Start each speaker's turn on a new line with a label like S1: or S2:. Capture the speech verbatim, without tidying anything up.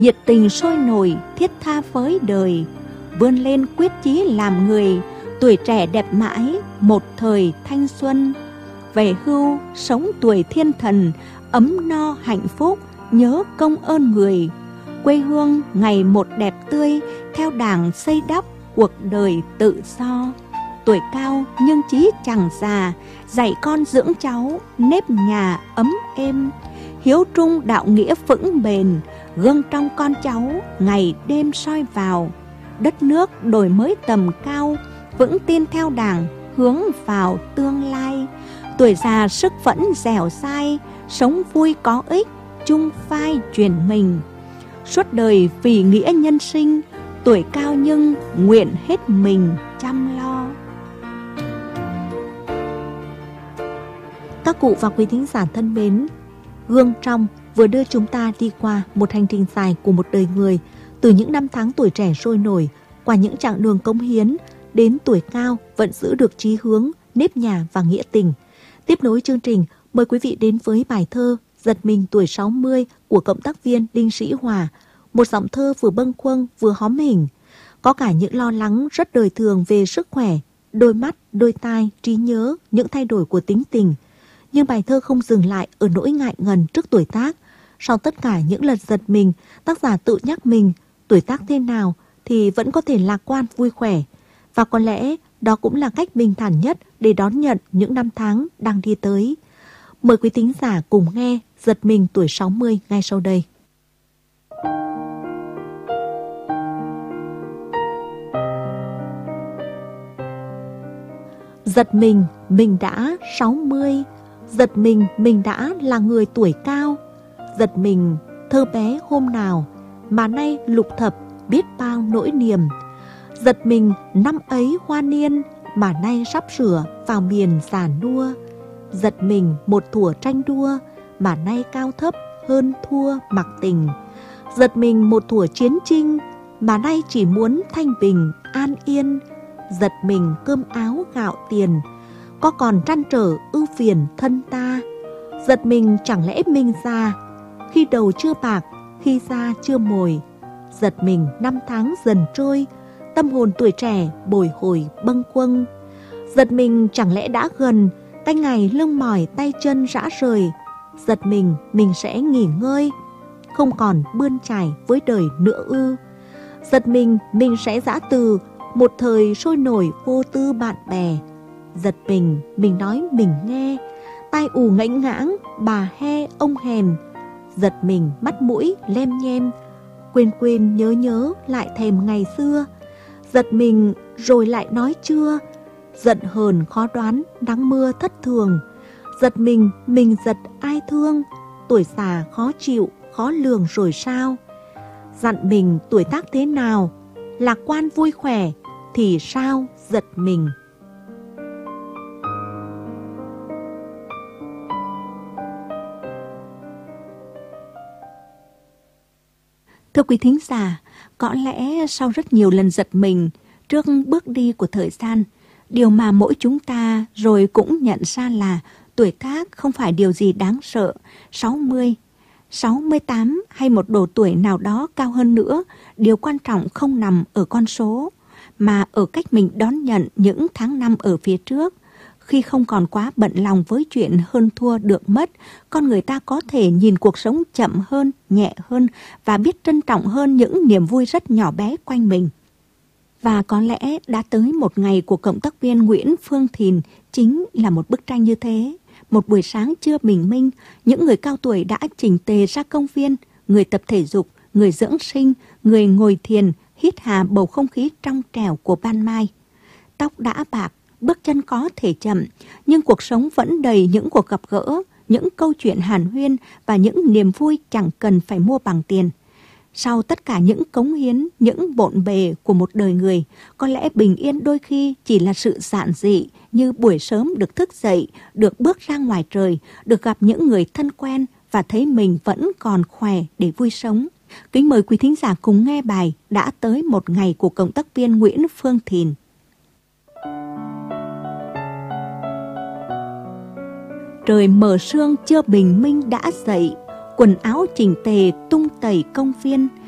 S1: nhiệt tình sôi nổi, thiết tha với đời, vươn lên quyết chí làm người, tuổi trẻ đẹp mãi, một thời thanh xuân. Về hưu, sống tuổi thiên thần, ấm no hạnh phúc, nhớ công ơn người. Quê hương ngày một đẹp tươi, theo Đảng xây đắp cuộc đời tự do. Tuổi cao nhưng chí chẳng già, dạy con dưỡng cháu, nếp nhà ấm êm. Hiếu trung đạo nghĩa vững bền, gương trong con cháu, ngày đêm soi vào. Đất nước đổi mới tầm cao, vững tin theo Đảng, hướng vào tương lai. Tuổi già sức vẫn dẻo dai, sống vui có ích, chung vai truyền mình. Suốt đời vì nghĩa nhân sinh, tuổi cao nhưng nguyện hết mình chăm lo.
S2: Các cụ và quý thính giả thân mến, Gương Trong vừa đưa chúng ta đi qua một hành trình dài của một đời người, từ những năm tháng tuổi trẻ sôi nổi, qua những chặng đường cống hiến, đến tuổi cao vẫn giữ được chí hướng, nếp nhà và nghĩa tình. Tiếp nối chương trình, mời quý vị đến với bài thơ Giật mình tuổi sáu mươi của cộng tác viên Đinh Sĩ Hòa, một giọng thơ vừa bâng khuâng vừa hóm hình. Có cả những lo lắng rất đời thường về sức khỏe, đôi mắt, đôi tai, trí nhớ, những thay đổi của tính tình. Nhưng bài thơ không dừng lại ở nỗi ngại ngần trước tuổi tác. Sau tất cả những lần giật mình, tác giả tự nhắc mình tuổi tác thế nào thì vẫn có thể lạc quan vui khỏe. Và có lẽ đó cũng là cách bình thản nhất để đón nhận những năm tháng đang đi tới. Mời quý thính giả cùng nghe Giật mình tuổi sáu mươi ngay sau đây. Giật mình, mình đã sáu mươi. Giật mình, mình đã là người tuổi cao. Giật mình, thơ bé hôm nào mà nay lục thập biết bao nỗi niềm. Giật mình, năm ấy hoa niên mà nay sắp sửa vào miền già nua. Giật mình, một thuở tranh đua mà nay cao thấp hơn thua mặc tình. Giật mình, một thuở chiến tranh mà nay chỉ muốn thanh bình an yên. Giật mình, cơm áo gạo tiền có còn trăn trở ưu phiền thân ta. Giật mình, chẳng lẽ mình già khi đầu chưa bạc, khi da chưa mồi. Giật mình, năm tháng dần trôi, tâm hồn tuổi trẻ bồi hồi bâng khuâng. Giật mình, chẳng lẽ đã gần canh ngày lưng mỏi tay chân rã rời. Giật mình, mình sẽ nghỉ ngơi, không còn bươn trải với đời nữa ư. Giật mình, mình sẽ giã từ một thời sôi nổi vô tư bạn bè. Giật mình, mình nói mình nghe, tai ù ngãnh ngãng, bà he ông hèn. Giật mình, mắt mũi lem nhem, quên quên nhớ nhớ lại thèm ngày xưa. Giật mình rồi lại nói chưa, giận hờn khó đoán nắng mưa thất thường. Giật mình, mình giật ai thương, tuổi già khó chịu khó lường rồi sao. Dặn mình tuổi tác thế nào, lạc quan vui khỏe thì sao giật mình.
S1: Thưa quý thính giả, có lẽ sau rất nhiều lần giật mình trước bước đi của thời gian, điều mà mỗi chúng ta rồi cũng nhận ra là tuổi tác không phải điều gì đáng sợ. sáu mươi, sáu mươi tám hay một độ tuổi nào đó cao hơn nữa, điều quan trọng không nằm ở con số, mà ở cách mình đón nhận những tháng năm ở phía trước. Khi không còn quá bận lòng với chuyện hơn thua được mất, con người ta có thể nhìn cuộc sống chậm hơn, nhẹ hơn và biết trân trọng hơn những niềm vui rất nhỏ bé quanh mình. Và có lẽ đã tới một ngày của cộng tác viên Nguyễn Phương Thìn chính là một bức tranh như thế. Một buổi sáng trưa bình minh, những người cao tuổi đã chỉnh tề ra công viên, người tập thể dục, người dưỡng sinh, người ngồi thiền, hít hà bầu không khí trong trẻo của ban mai. Tóc đã bạc, bước chân có thể chậm, nhưng cuộc sống vẫn đầy những cuộc gặp gỡ, những câu chuyện hàn huyên và những niềm vui chẳng cần phải mua bằng tiền. Sau tất cả những cống hiến, những bộn bề của một đời người, có lẽ bình yên đôi khi chỉ là sự giản dị như buổi sớm được thức dậy, được bước ra ngoài trời, được gặp những người thân quen và thấy mình vẫn còn khỏe để vui sống. Kính mời quý thính giả cùng nghe bài Đã tới một ngày của cộng tác viên Nguyễn Phương Thìn. Trời mờ sương chưa bình minh đã dậy, quần áo chỉnh tề tung tẩy công viên.